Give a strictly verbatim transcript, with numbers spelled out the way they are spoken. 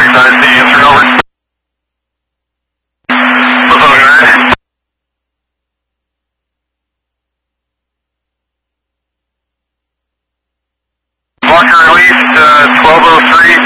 Excited to see you, answer over. What's up, guys? Walker released, uh, twelve oh three,